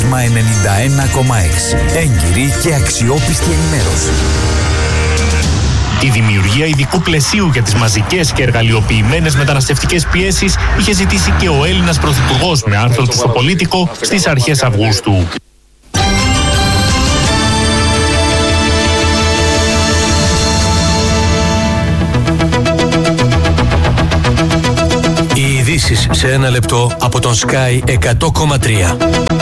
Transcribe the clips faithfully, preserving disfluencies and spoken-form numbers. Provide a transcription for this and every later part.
Πρίσμα ενενήντα ένα κόμμα έξι. Έγκυρη και αξιόπιστη ενημέρωση. Η δημιουργία ειδικού πλαισίου για τις μαζικές και εργαλειοποιημένες μεταναστευτικές πιέσεις είχε ζητήσει και ο Έλληνας Πρωθυπουργός με άρθρο του στο Πολίτικο στις αρχές Αυγούστου. Οι ειδήσεις σε ένα λεπτό από τον Sky εκατό κόμμα τρία.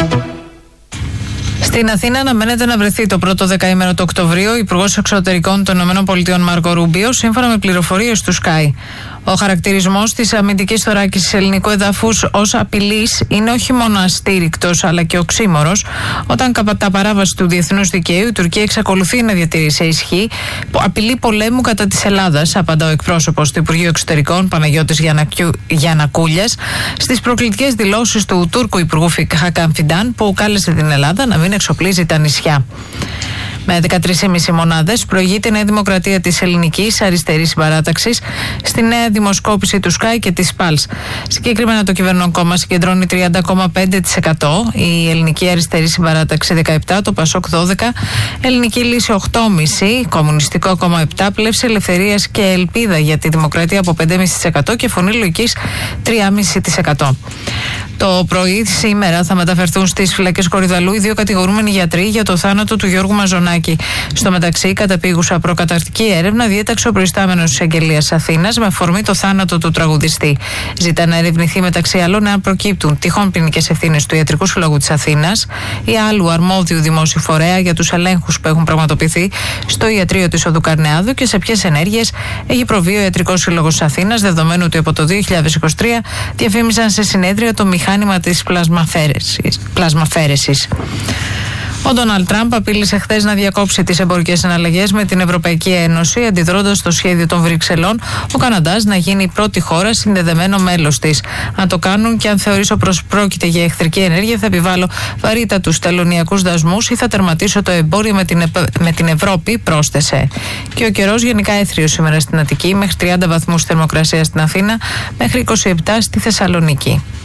Στην Αθήνα αναμένεται να βρεθεί το πρώτο δεκαήμερο του Οκτωβρίου ο Υπουργός Εξωτερικών των ΗΠΑ Μάρκο Ρούμπιο, σύμφωνα με πληροφορίες του Sky. Ο χαρακτηρισμός της αμυντικής θωράκισης ελληνικού εδάφους ως απειλής είναι όχι μόνο αστήρικτος αλλά και οξύμορος, όταν κατά παράβαση του διεθνούς δικαίου η Τουρκία εξακολουθεί να διατηρεί σε ισχύ απειλή πολέμου κατά της Ελλάδας, απαντά ο εκπρόσωπος του Υπουργείου Εξωτερικών Παναγιώτης Γιαννακούλιας στις προκλητικές δηλώσεις του Τούρκου Υπουργού Χακάν Φιντάν, που κάλεσε την Ελλάδα να μην εξοπλίζει τα νησιά. Με δεκατρείς κόμμα πέντε μονάδες προηγείται η Νέα Δημοκρατία της Ελληνικής Αριστερής Συμπαράταξης στη νέα δημοσκόπηση του Sky και της Pulse. Συγκεκριμένα το κυβερνών κόμμα συγκεντρώνει τριάντα κόμμα πέντε τοις εκατό, η Ελληνική Αριστερή Συμπαράταξη δεκαεπτά τοις εκατό, το Πασόκ δώδεκα τοις εκατό, Ελληνική Λύση οκτώ κόμμα πέντε τοις εκατό, Κομμουνιστικό Κόμμα επτά τοις εκατό, Πλεύση Ελευθερίας και Ελπίδα για τη Δημοκρατία από πέντε κόμμα πέντε τοις εκατό και Φωνή Λογικής τρία κόμμα πέντε τοις εκατό. Το πρωί σήμερα θα μεταφερθούν στις φυλακές Κορυδαλλού οι δύο κατηγορούμενοι γιατροί για το θάνατο του Γιώργου Μαζονάκη. Στο μεταξύ, καταπήγουσα προκαταρκτική έρευνα διέταξε ο προϊστάμενος της Εισαγγελίας Αθήνας με αφορμή το θάνατο του τραγουδιστή. Ζητά να ερευνηθεί μεταξύ άλλων αν προκύπτουν τυχόν ποινικές ευθύνες του Ιατρικού Συλλόγου της Αθήνας ή άλλου αρμόδιου δημόσιου φορέα για τους ελέγχους που έχουν πραγματοποιηθεί στο ιατρείο της Οδού Καρνεάδου και σε ποιες ενέργειες έχει προβεί ο Ιατρικός Σύλλογος της Αθήνας, δεδομένου ότι από το δύο χιλιάδες είκοσι τρία διαφήμιζαν σε συνέδρια το μηχάνημα της πλασμαφέρεσης. Ο Ντόναλντ Τραμπ απείλησε χθες να διακόψει τις εμπορικές συναλλαγές με την Ευρωπαϊκή Ένωση, αντιδρώντας στο σχέδιο των Βρυξελών ο Καναδάς να γίνει η πρώτη χώρα συνδεδεμένο μέλος της. Αν το κάνουν και αν θεωρήσω πως πρόκειται για εχθρική ενέργεια, θα επιβάλλω βαρύτατους τελωνειακούς δασμούς ή θα τερματίσω το εμπόριο με την, με την Ευρώπη, πρόσθεσε. Και ο καιρός γενικά έθριος σήμερα στην Αττική, μέχρι τριάντα βαθμούς θερμοκρασία στην Αθήνα, μέχρι είκοσι επτά στη Θεσσαλονίκη.